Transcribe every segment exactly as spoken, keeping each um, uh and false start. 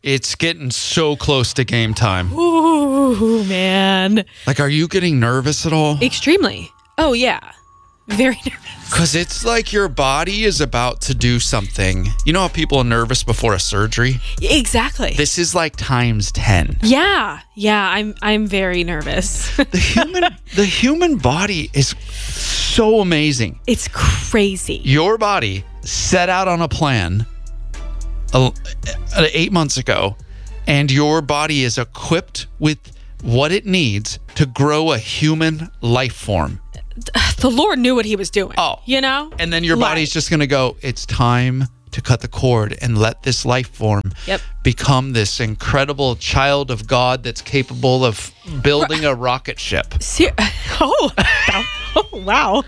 it's getting so close to game time. Ooh, man. Like, are you getting nervous at all? Extremely. Oh, yeah. Very nervous. Because it's like your body is about to do something. You know how people are nervous before a surgery? Exactly. This is like times ten. Yeah. Yeah, I'm I'm very nervous. The human the human body is so amazing. It's crazy. Your body set out on a plan uh, eight months ago, and your body is equipped with what it needs to grow a human life form. The Lord knew what he was doing. Oh. You know? And then your Like- body's just going to go, it's time to cut the cord and let this life form Yep. become this incredible child of God that's capable of building a rocket ship. Ser- oh, oh, wow.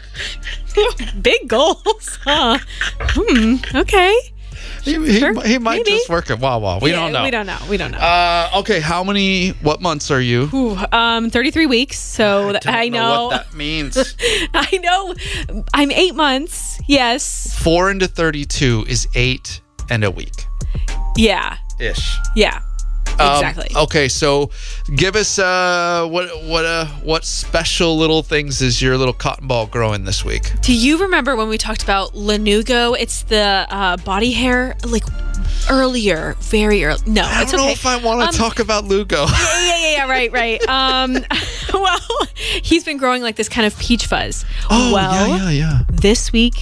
Big goals, huh? Hmm, okay. He, he, Sure, he might maybe. just work at Wawa. We Yeah, don't know. We don't know. We don't know. Uh, okay, how many, what months are you? Ooh, um, thirty-three weeks. So th- don't I know. what that means. I know. I'm eight months. Yes. Four into thirty-two is eight and a week. Yeah. Ish. Yeah. Um, Exactly. okay, so give us uh, what what uh, what special little things is your little cotton ball growing this week? Do you remember when we talked about Lanugo? It's the uh, body hair, like earlier, very early. No, I it's don't know okay. if I want to Um, talk about Lugo. Yeah, yeah, yeah, yeah, right, right. Um, well, he's been growing like this kind of peach fuzz. Oh, well, yeah, yeah, yeah. this week,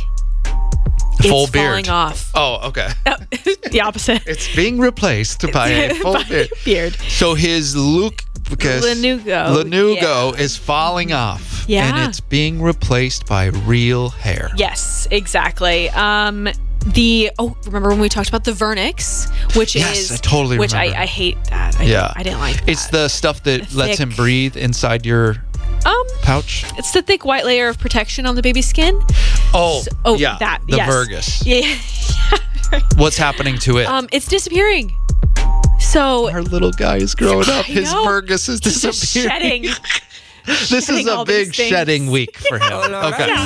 Full it's beard. falling off. Oh, okay. The opposite. It's being replaced by a full By beard. beard. So his Luke because Lanugo, Lanugo is falling off. Yeah. And it's being replaced by real hair. Yes, exactly. Um, the oh, remember when we talked about the Vernix, which Yes, is I totally which remember. I, I hate that. I Yeah. didn't, I didn't like that. It's the stuff that The lets him thick- breathe inside your um, pouch. it's the thick white layer of protection on the baby's skin. Oh, So- oh, yeah. that the yes. Virgus. Yeah, yeah. What's happening to it? Um, it's disappearing. So Our little guy is growing up. I His know. Virgus is He's just disappearing. shedding. This is shedding a all these big things. shedding week for him. Okay.